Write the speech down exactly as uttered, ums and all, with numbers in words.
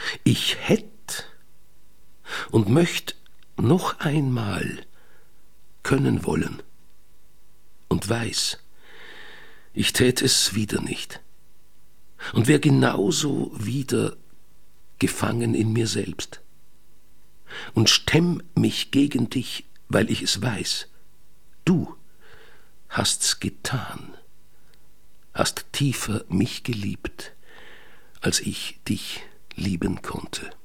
Ich hätt und möcht noch einmal können wollen und weiß, ich tät es wieder nicht und wär genauso wieder gefangen in mir selbst und stemm mich gegen dich, weil ich es weiß. Du hast's getan, hast tiefer mich geliebt, als ich dich lieben konnte.